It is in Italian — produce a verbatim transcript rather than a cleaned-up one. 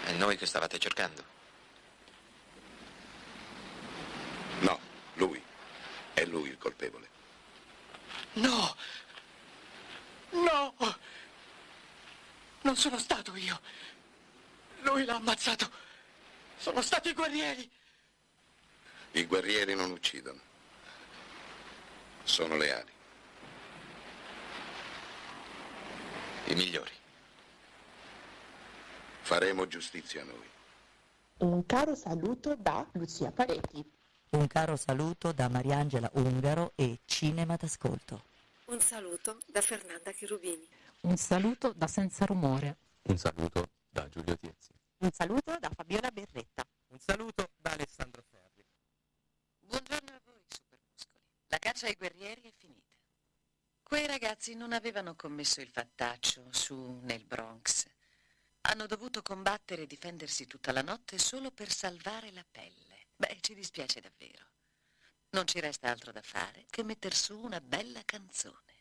È noi che stavate cercando? No, lui. È lui il colpevole. No! No! Non sono stato io. Lui l'ha ammazzato. Sono stati i guerrieri. I guerrieri non uccidono. Sono leali. I migliori. Faremo giustizia noi. Un caro saluto da Lucia Pareti. Un caro saluto da Mariangela Ungaro e Cinema d'Ascolto. Un saluto da Fernanda Cherubini. Un saluto da Senza Rumore. Un saluto da Giulio Tiezzi. Un saluto da Fabiola Berretta. Un saluto da Alessandro Ferri. Buongiorno a voi, supermuscoli. La caccia ai guerrieri è finita. Quei ragazzi non avevano commesso il fattaccio su nel Bronx. Hanno dovuto combattere e difendersi tutta la notte solo per salvare la pelle. Beh, ci dispiace davvero. Non ci resta altro da fare che metter su una bella canzone.